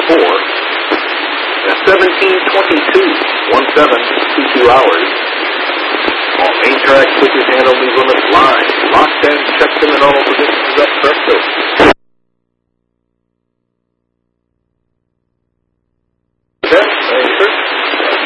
17:22, 17:22 hours. On main track, switches handle new limits line. Locked and checked them and all positions up presto.